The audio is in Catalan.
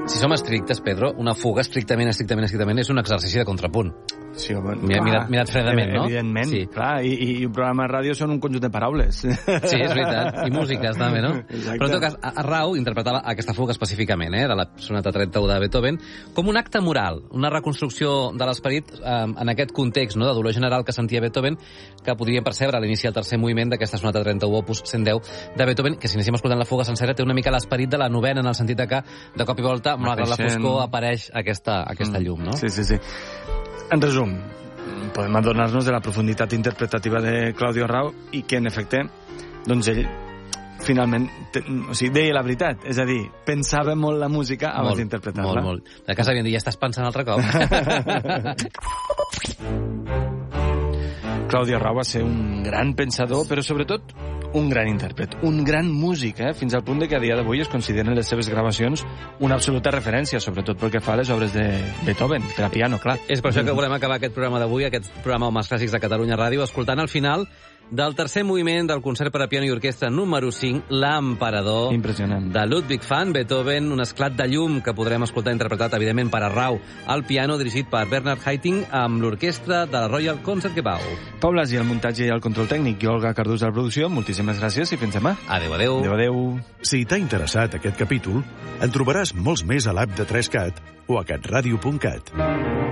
Si som estrictes, Pedro, una fuga estrictament és un exercici de contrapunt. Sí, home, mirat fredament, no? Evidentment, sí. Clar, i un programa de ràdio són un conjunt de paraules. Sí, és veritat, i músiques també, no? Exacte. Però en tot cas, Arrau interpretava aquesta fuga específicament, de la sonata 31 de Beethoven, com un acte moral, una reconstrucció de l'esperit en aquest context, no?, de dolor general que sentia Beethoven, que podríem percebre a l'inici del tercer moviment d'aquesta sonata 31 opus 110 de Beethoven, que si anéssim escoltant la fuga sencera té una mica l'esperit de la novena, en el sentit que de cop i volta, malgrat la foscor, apareix aquesta llum, no? Sí. En resum, podem adonar-nos de la profunditat interpretativa de Claudio Arrau i que, en efecte, doncs ell finalment, deia la veritat. És a dir, pensava molt la música abans d'interpretar-la. Molt. De casa havien dit, ja estàs pensant altre cop. Claudio Arrau va ser un gran pensador, però sobretot un gran intèrpret, un gran músic, fins al punt de que a dia d'avui es consideren les seves gravacions una absoluta referència, sobretot pel que fa a les obres de Beethoven, per a piano, clar. És per això que volem acabar aquest programa d'avui, aquest programa Homes Clàssics de Catalunya Ràdio, escoltant al final del tercer moviment del concert per a piano i orquestra número 5, l'Emperador, impressionant, de Ludwig van Beethoven, un esclat de llum que podrem escoltar interpretat, evidentment, per Arrau al piano, dirigit per Bernhard Haitink, amb l'orquestra de la Royal Concertgebouw. Pau Blasi al muntatge i al control tècnic, i Olga Cardús a la producció. Moltíssimes gràcies i fins demà. Adéu. Si t'ha interessat aquest capítol, en trobaràs molts més a l'app de 3CAT o a catradio.cat.